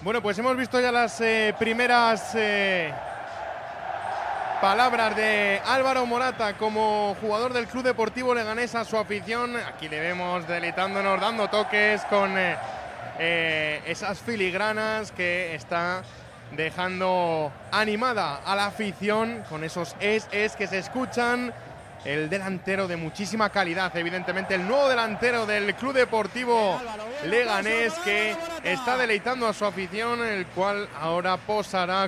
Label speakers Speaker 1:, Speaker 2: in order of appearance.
Speaker 1: Bueno, pues hemos visto ya las primeras palabras de Álvaro Morata como jugador del Club Deportivo Leganés a su afición. Aquí le vemos deleitándonos, dando toques con esas filigranas que está dejando animada a la afición con esos es que se escuchan. El delantero de muchísima calidad, evidentemente el nuevo delantero del Club Deportivo Leganés, que está deleitando a su afición, el cual ahora posará